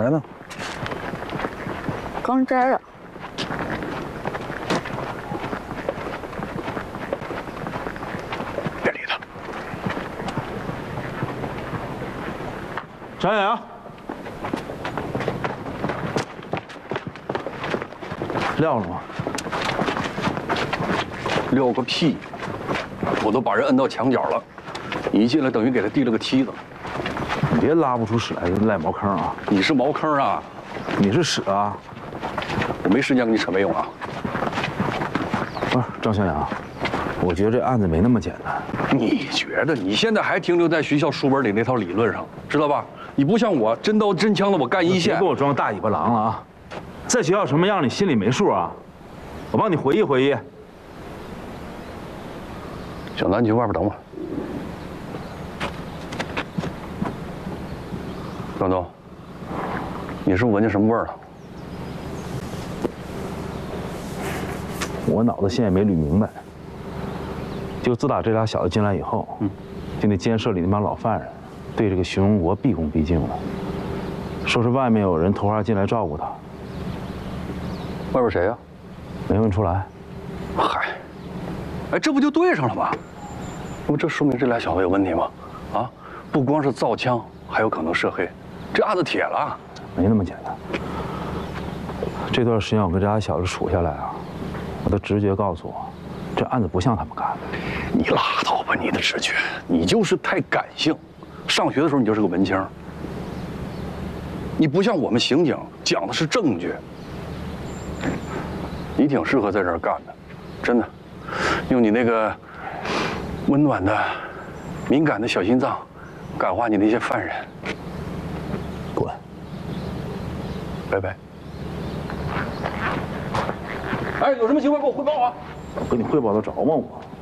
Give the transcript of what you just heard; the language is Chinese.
来呢？ 刚摘了。 别理他。 张阳，撂了吗？ 撂个屁！我都把人摁到墙角了，你一进来等于给他递了个梯子。 你别拉不出屎来就赖茅坑啊！ 你是茅坑啊！ 你是屎啊！ 我没时间跟你扯没用啊！ 不是张向阳，我觉得这案子没那么简单。 你觉得你现在还停留在学校书本里那套理论上，知道吧？你不像我，真刀真枪的，我干一线。 别给我装大尾巴狼了啊！在学校什么样你心里没数啊？我帮你回忆回忆。 小南，你去外边等我。张东，你是不是闻见什么味儿了？ 我脑子现在也没捋明白。就自打这俩小子进来以后，就那监舍里那帮老犯人，对这个徐荣国毕恭毕敬的，说是外面有人头上进来照顾他。 外边谁呀？ 没问出来。 嗨，哎，这不就对上了吗？那么这说明这俩小子有问题吗？啊，不光是造枪，还有可能涉黑，这案子铁了。 没那么简单。这段时间我跟这俩小子处下来啊，我的直觉告诉我，这案子不像他们干的。 你拉倒吧，你的直觉，你就是太感性。上学的时候你就是个文青，你不像我们刑警讲的是证据。你挺适合在这儿干的，真的，用你那个温暖的、敏感的小心脏，感化你那些犯人。 滚！ 拜拜。哎，有什么情况给我汇报啊！ 我跟你汇报得着吗我？